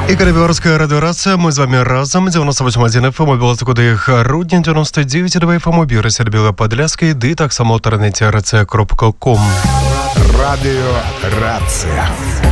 І Белорусская радиорация, мы с вами разом, 98.1 FM, Белостокуды грудня, 99.2 FM, Бюро Сербіла Подляски, ды так само в интернете rca.com. Радиорация.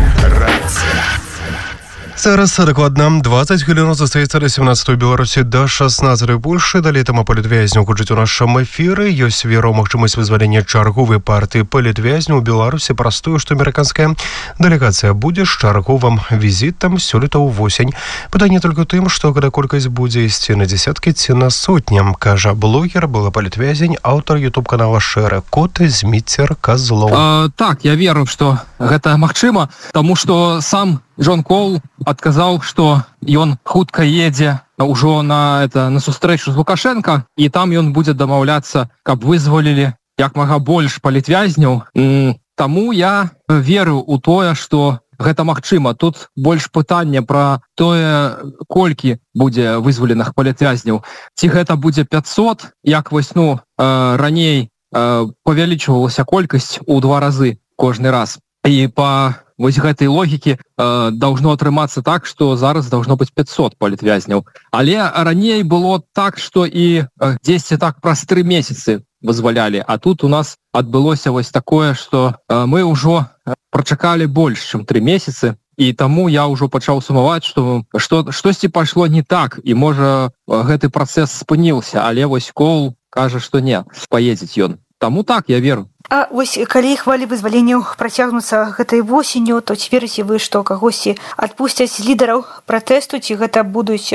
Зараз докладно 20 хвилин застаецца до 17 у Беларусі до 16 у Польши. Далей тема палітвязню гучыць у нашым эфіры. Ёсць веру магчымасць вызвалення чарговай партыі палітвязню ў Беларусі праз тое, што амерыканская дэлегацыя будзе з чарговым візітам сёлета ўвосень. Пытанне толькі тым, што когда колькасць будзе ісці на десяткі ці на сотні, кажа блогер, былы палітвязень, аўтар ютуб-канала Шэры Кот Зміцер Козлов. Так, я веру, што гэта магчыма, таму што сам Джон Кол адказаў, што ён хутка едзе ўжо на сустрэчу з Лукашенко, і там ён будзе дамаўляцца, каб вызвалілі як мага больш палітвязняў. Таму я веру ў тое, што гэта магчыма. Тут больш пытанне пра тое, колькі будзе вызваленых палітвязняў. Ці гэта будзе 500, як раней павялічвалася колькасць у 2 разы кожны раз. І па гэтай логікі должно атрымацца так, што зараз должно быць 500 палітвязняў. Але раней было так, што і 10 так праз 3 месяцы вызвалялі. А тут у нас адбылося такое, што мы ўжо прачакалі больш, чым 3 месяцы. І таму я ўжо пачаў сумаваць, што штосьці пайшло не так, і можа гэты працэс спыніўся. Але Кол кажа, што не, паедзець ён. Таму так, я веру. А калі хвалі вызваленняў працягнуцца гэтай восенню, то ці верыце вы, што кагосьці адпусцяць з лідараў пратэсту, ці гэта будуць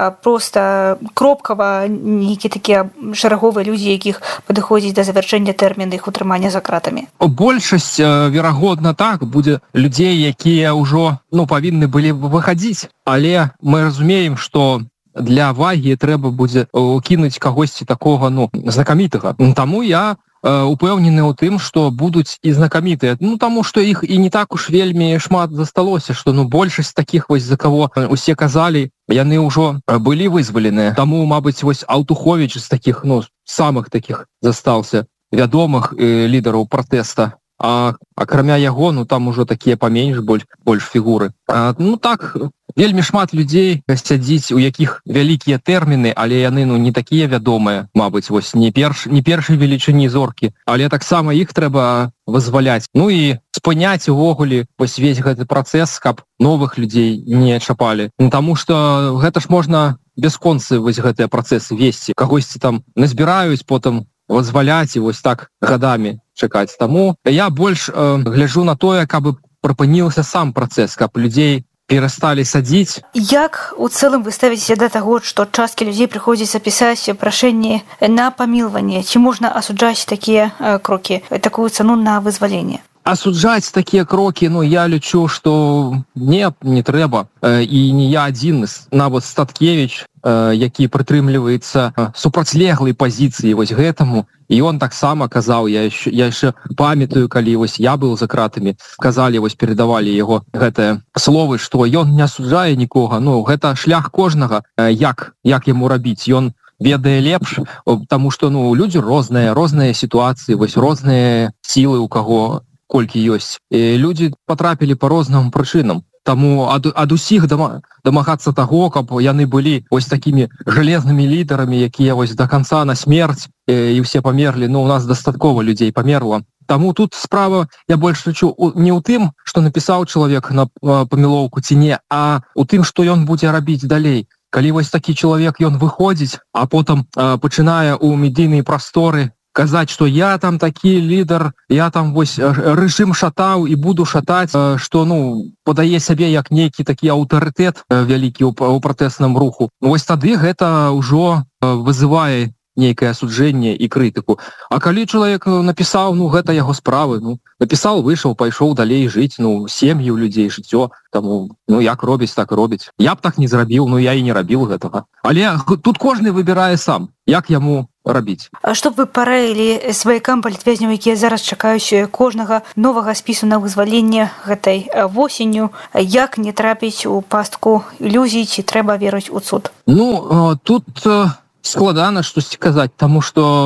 проста кропкава нейкія такія шараговыя людзі, якіх падыходзіць да завяршэння тэрміну іх утрымання за кратамі? Большасць, верагодна, так, будзе людзей, якія ўжо павінны былі выхадзіць. Але мы разумеем, што для вагі трэба будзе кінуць кагосьці такога знакамітага. Таму я упэўнены ў тым, што будуць і знакамітыя. Таму што іх і не так уж вельмі шмат засталося, што большасць такіх за каго усе казалі, яны ўжо былі вызваленыя. Таму, мабыць, Алтуховіч з такіх, самых такіх застаўся вядомых лідараў пратэста. А акрамя яго, там ужо такія паменш, больш фігуры. Так, вельмі шмат людзей сядзіць, у якіх вялікія тэрміны, але яны не такія вядомыя, мабыць, не першай велічыні зоркі, але таксама іх трэба вызваляць. І спыняць увогуле весь гэты працэс, каб новых людзей не чапалі. Таму што гэта ж можна бясконцы гэтыя працэсы весці. Кагосьці там назбіраюць, потым вызваляць і так гадамі чакаць. Таму я больш гляджу на тое, каб прыпыніўся сам працэс, каб людзей перасталі садзіць. Як у цэлым вы ставіцеся да таго, што часткі людзей прыходзіцца пісаць прашэнні на памілаванне? Ці можна асуджаць такія крокі, такую цану на вызваленне? Асуджаць такія крокі, я лічу, што не трэба. І не я адзін, нават Статкевіч, які прытрымліваецца супрацьлеглай пазіцыі гэтаму, і ён таксама казаў, я яшчэ памятаю, калі я быў за кратамі, казалі, перадавалі яго гэтыя словы, што ён не асуджае нікога. Гэта шлях кожнага, як яму рабіць. Ён ведае лепш, таму што людзі розныя сітуацыі, розныя сілы у каго колькі ёсць. Людзі патрапілі па розным прычынам. Таму ад усіх дамагацца таго, каб яны былі такімі жалезнымі лідарамі, якія да канца на смерць, і ўсе памерлі. У нас дастаткова людзей памерла. Таму тут справа, я больш лічу, не ў тым, што напісаў чалавек на памілоўку ці не, а ў тым, што ён будзе рабіць далей. Калі такі чалавек, ён выходзіць, а потым пачынае ў медыйныя прасторы казаць, што я там такі лідар, я там рэжым шатаў і буду шатаць, што падае сябе як нейкі такі аўтарытэт вялікі ў пратэсным руху. Тады гэта ўжо вызывае нейкае асуджэнне і крытыку. А калі чалавек напісаў, гэта яго справы. Напісаў, выйшаў, пайшоў далей жыць, сем'і ў людзей, жыццё. Таму, як робіць, так робіць. Я б так не зрабіў, я і не рабіў гэтага. Але тут кожны выбірае сам, як яму рабіць. А што б вы параілі сваякам палітвязняў, якія зараз чакаюць кожнага новага спісу на вызваленне гэтай восенню, як не трапіць у пастку ілюзій, ці трэба верыць у цуд? Тут складана штосьці казаць, таму што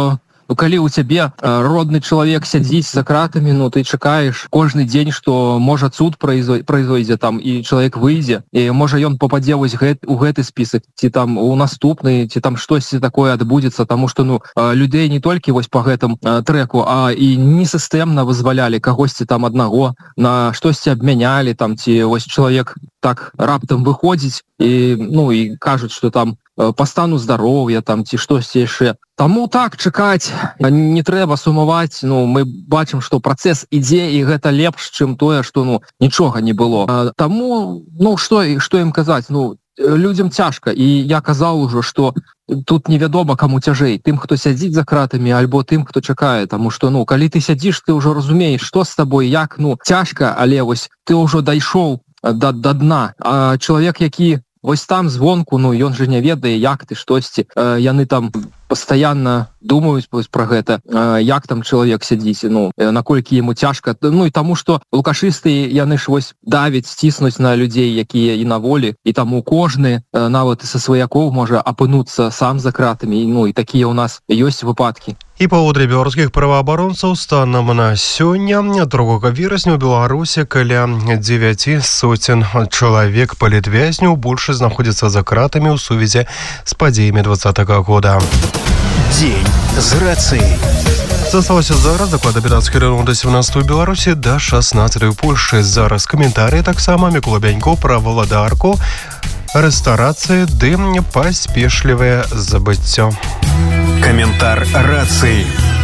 Ну, калі у цябе родны чалавек сядзіць за кратамі, ну ты чакаеш кожны дзень, што можа цуд произойдзе там і чалавек выйдзе, і можа ён попадзе вось у гэты спісак, ці там у наступны, ці там штосьці такое адбудзецца, таму што ну людзей не толькі вось по гэтым трэку, а і не сістэмна вызвалялі кагосьці там аднаго, на штосьці абмянялі там, ці вось чалавек так раптам выходзіць і ну і кажуць, што там по стану здароўя там ці штосьці яшчэ. Таму так чакаць не трэба сумаваць. Ну мы бачым, што працэс ідзе, і гэта лепш, чым тое, што ну нічога не было. Таму ну што ім казаць, ну людзям цяжка, і я казаў ужо, што тут невядома каму цяжэй, тым, хто сядзіць за кратамі, альбо тым, хто чакае, таму што ну калі ты сядзіш, ты ўжо разумееш, што з табой, як, ну цяжка, але вось ты ўжо дайшоў да дна. А чалавек, які вось там звонку, ну ён же не ведае, як ты штосьці, яны там пастаянна думаюць пра гэта, як там чалавек сядзіць, ну наколькі яму цяжка. Ну і таму што лукашысты яны ж вось давяць, сціснуць на людзей, якія і на волі, і таму кожны нават і са сваякоў можа апынуцца сам за кратамі. Ну і такія ў нас ёсць выпадкі. І паводле беларускіх праваабаронцаў, станам на сёння 2 верасня ў Беларусі каля 900 чалавек палітвязняў больше знаходзіцца за кратамі ў сувязі з падзеямі 2020 года. Дзень з рацыяй. Засталося зараз дакладна 15 хвілін да 17 у Беларусі, да 16 у Польшчы. Зараз каментарыі таксама Мікола Бянько пра валадарку, рэстарацыі ды паспешлівае забыццё. Каментар рацыі.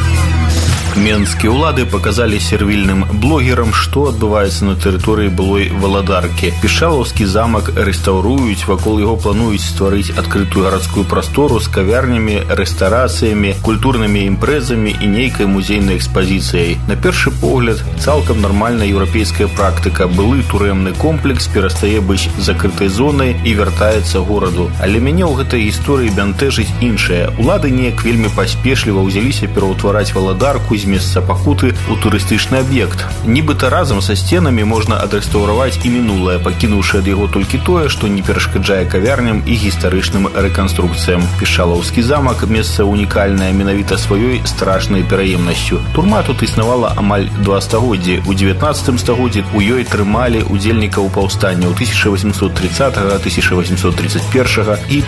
Менскія ўлады паказалі сервільным блогерам, што адбываецца на тэрыторыі былой валадаркі. Пішалаўскі замак рэстаўруюць, вакол яго плануюць стварыць адкрытую гарадскую прастору з кавярнямі, рэстарацыямі, культурнымі імпрэзамі і нейкай музейнай экспазіцыяй. На першы погляд, цалкам нармальная еўрапейская практыка. Былы турэмны комплекс перастае быць закрытай зонай і вяртаецца гораду. Але мяне ў гэтай гісторыі бянтэжыць іншае. Улады неяк вельмі паспешліва ўзяліся пераўтвараць валадарку з месца пакуты ў турыстычны аб'ект. Нібыта разам са сценамі можна адрэстаўраваць і мінулае, пакінуўшы ад яго толькі тое, што не перашкаджае кавярням і гістарычным рэканструкцыям. Пішалаўскі замак – месца унікальнае менавіта сваёй страшнай пераемнасцю. Турма тут існавала амаль 2 стагоддзі. У 19 стагоддзі у ёй трымалі удзельнікаў паўстанняў 1830, 1831 і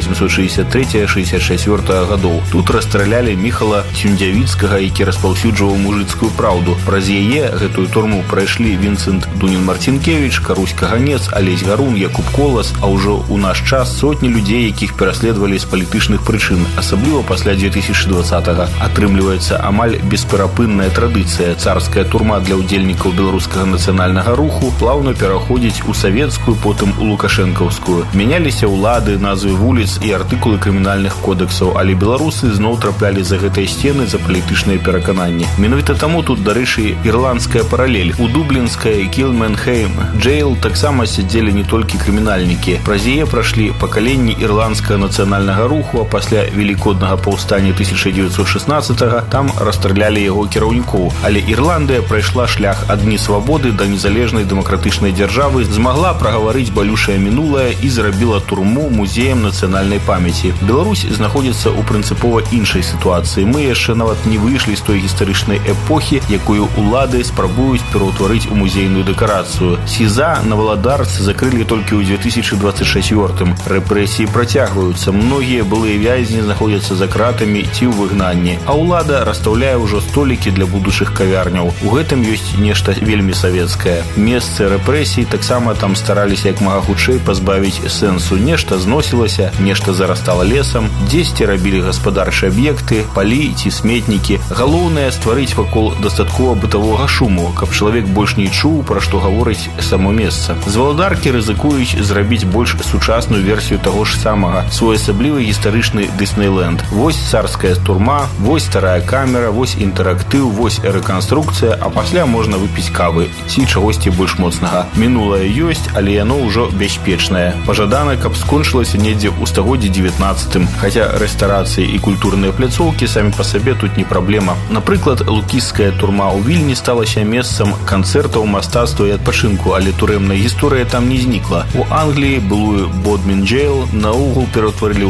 1863-64 гадоў. Тут расстралялі Міхала Цюндзявіцкага, які распаўсюджваў мужыцкую праўду. Праз яе гэтую турму прайшлі Вінцэнт Дунін-Марцінкевіч, Карусь Каганец, Алесь Гарун, Якуб Колас, а ўжо ў наш час сотні людзей, якіх пераследавалі з палітычных прычын, асабліва пасля 2020-го. Атрымліваецца амаль бесперапынная традыцыя. Царская турма для ўдзельнікаў беларускага нацыянальнага руху плаўна пераходзіць у савецкую, потым у лукашэнкаўскую. Мяняліся ўлады, назвы вуліц і артыкулы крымінальных кодексаў, але беларусы зноў траплялі за гэтыя сцены за палітычныя перакананні. Менавіта таму тут, дарэчы, ірландская паралель. У дублінскай Кілменхейм Джейл таксама сядзелі не толькі крымінальнікі. Праз яе прайшлі пакаленні ірландскага нацыянальнага руху, а пасля велікоднага паўстання 1916-го там расстралялі яго кіраўнікоў. Але Ірландыя прайшла шлях ад дні свабоды да незалежнай дэмакратычнай дзяржавы, змагла прагаварыць балючае мінулае і зрабіла турму музеем нацыянальнай памяці. Беларусь знаходзіцца ў прынцыпова іншай сітуацыі. Мы яшчэ нават не выйшлі з той гістарычнай эпохі, якую улады спрабуюць пераўтварыць у музейную дэкарацыю. СІЗА на валадарцы закрылі толькі ў 2024-м. Рэпрэсіі працягваюцца. Многія былыя вязні знаходзяцца за кратамі ці ў выгнанні. А ўлада расстаўляе ўжо столікі для будучых кавярняў. У гэтым ёсць нешта вельмі савецкае. Месцы рэпрэсій таксама там стараліся як мага хутчэй пазбавіць сэнсу. Нешта зносілася, нешта зарастала лесам, дзесьці рабілі гаспадарчыя аб'екты, палі ці сметнікі. Галоўнае стварыць вакол дастаткова бытавога шуму, каб чалавек больш не чуў, пра што гаворыць само месца. З валадаркі рызыкуюць зрабіць больш сучасную версію таго ж самага, своеасаблівы гістарычны Дыснейленд. Вось царская турма, вось старая камера, вось інтэрактыў, вось рэканструкцыя, а пасля можна выпіць кавы ці чагосьці больш моцнага. Мінулае ёсць, але яно ўжо бяспечнае. Пажадана, каб скончылася недзе ў стагоддзі 19-м, хаця рэстарацыі і культурныя пляцоўкі самі па сабе тут не праблема. Напрыклад, лукіская турма ў Вільні сталася месцам канцэртаў, мастацтва і адпачынку, але турэмная гісторыя там не знікла. У Англіі былую Бодмін Джейл наогул пераўтварылі